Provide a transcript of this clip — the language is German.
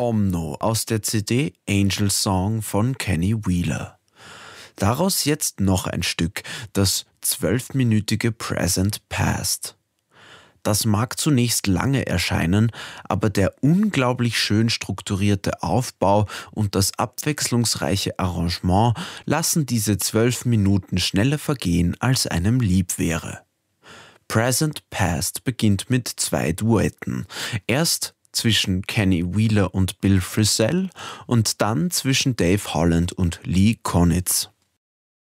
Omno aus der CD Angel Song von Kenny Wheeler. Daraus jetzt noch ein Stück, das 12-minütige Present Past. Das mag zunächst lange erscheinen, aber der unglaublich schön strukturierte Aufbau und das abwechslungsreiche Arrangement lassen diese 12 Minuten schneller vergehen, als einem lieb wäre. Present Past beginnt mit 2 Duetten. Erst zwischen Kenny Wheeler und Bill Frisell und dann zwischen Dave Holland und Lee Konitz.